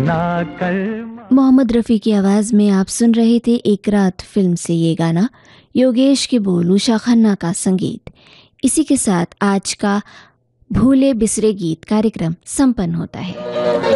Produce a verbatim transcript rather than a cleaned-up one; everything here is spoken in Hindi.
बना कर। मोहम्मद रफ़ी की आवाज़ में आप सुन रहे थे एक रात फिल्म से ये गाना। योगेश के बोल, उषा खन्ना का संगीत। इसी के साथ आज का भूले बिसरे गीत कार्यक्रम संपन्न होता है।